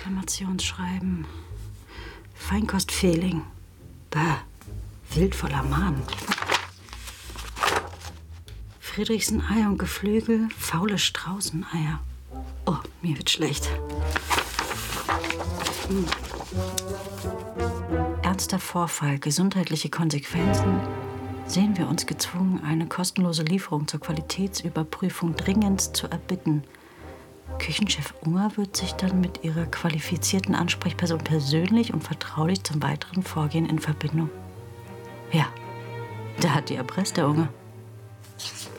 Reklamationsschreiben. Feinkostfehling. Bäh, wildvoller Mann. Friedrichsen-Ei und Geflügel, faule Straußeneier. Oh, mir wird schlecht. Ernster Vorfall, gesundheitliche Konsequenzen. Sehen wir uns gezwungen, eine kostenlose Lieferung zur Qualitätsüberprüfung dringendst zu erbitten. Küchenchef Unger wird sich dann mit ihrer qualifizierten Ansprechperson persönlich und vertraulich zum weiteren Vorgehen in Verbindung. Ja, da hat die erpresst, der Unger.